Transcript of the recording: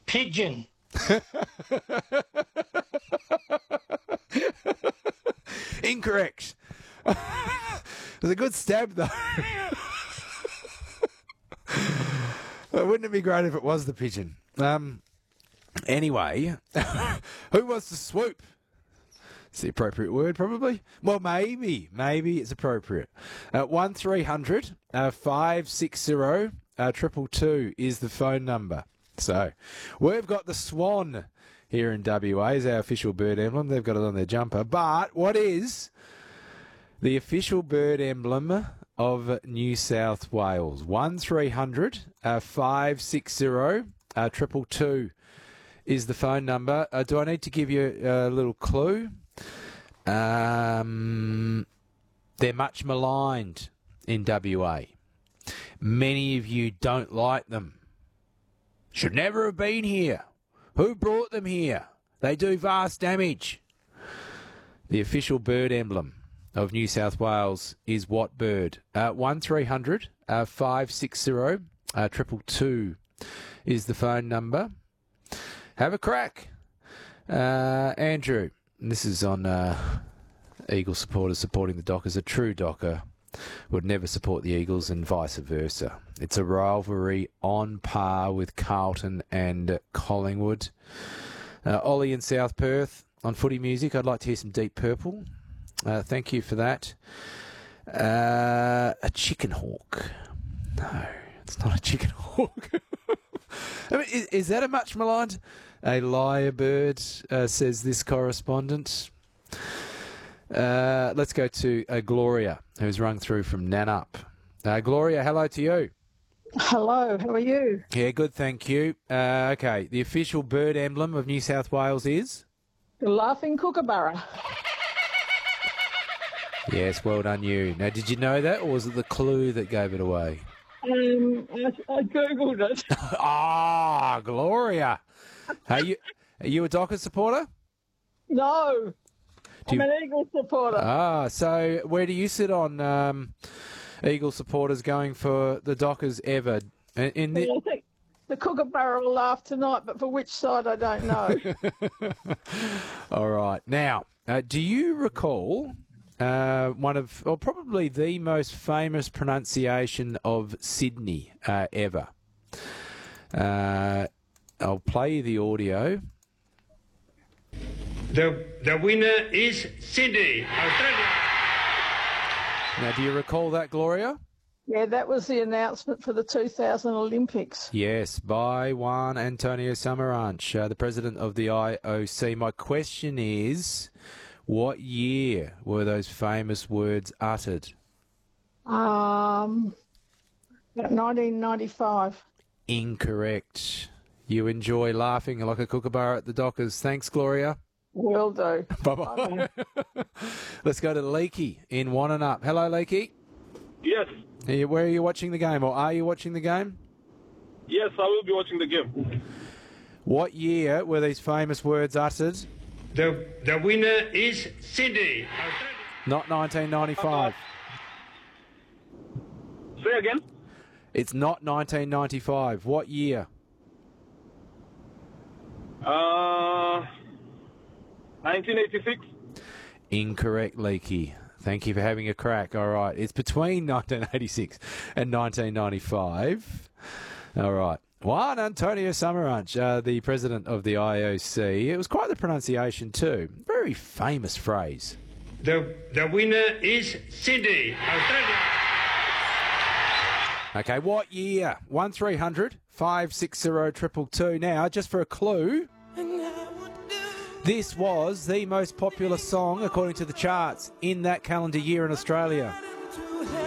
Pigeon. Incorrect. It was a good stab, though. Wouldn't it be great if it was the pigeon? Anyway, who wants to swoop? It's the appropriate word, probably. Well, maybe it's appropriate. 1300 560 222 is the phone number. So, we've got the swan here in WA as our official bird emblem. They've got it on their jumper. But what is the official bird emblem of New South Wales? 1300 560 222 is the phone number. Do I need to give you a little clue? They're much maligned in WA. Many of you don't like them. Should never have been here. Who brought them here? They do vast damage. The official bird emblem of New South Wales is what bird? 1300 560 222 is the phone number. Have a crack. Andrew, this is on Eagle supporters supporting the Dockers. A true Docker would never support the Eagles and vice versa. It's a rivalry on par with Carlton and Collingwood. Ollie in South Perth on Footy Music. I'd like to hear some Deep Purple. Thank you for that. A chicken hawk. No, it's not a chicken hawk. I mean, is that a much maligned? A lyrebird, says this correspondent. Let's go to Gloria, who's rung through from Nanup. Gloria, hello to you. Hello, how are you? Yeah, good, thank you. Okay, the official bird emblem of New South Wales is? The laughing kookaburra. Yes, well done you. Now, did you know that, or was it the clue that gave it away? I googled it. Gloria. Are you a Dockers supporter? No, I'm an Eagles supporter. So where do you sit on Eagle supporters going for the Dockers ever? I think the kookaburra will laugh tonight, but for which side I don't know. All right. Now, do you recall probably the most famous pronunciation of Sydney ever? I'll play you the audio. The winner is Sydney, Australia. Now, do you recall that, Gloria? Yeah, that was the announcement for the 2000 Olympics. Yes, by Juan Antonio Samaranch, the president of the IOC. My question is, what year were those famous words uttered? 1995. Incorrect. You enjoy laughing like a kookaburra at the Dockers. Thanks, Gloria. Will do. Bye-bye. Let's go to Leakey in Wannanup. Hello, Leakey. Yes. Where are you watching the game, or are you watching the game? Yes, I will be watching the game. What year were these famous words uttered? The winner is Sydney, Australia. Not 1995. Say again? It's not 1995. What year? 1986. Incorrect, Leakey. Thank you for having a crack. All right. It's between 1986 and 1995. All right. Juan Antonio Samaranch, the president of the IOC. It was quite the pronunciation too. Very famous phrase. The winner is Sydney, Australia. Okay, what year? 1300 560 222. Now, just for a clue, this was the most popular song, according to the charts, in that calendar year in Australia.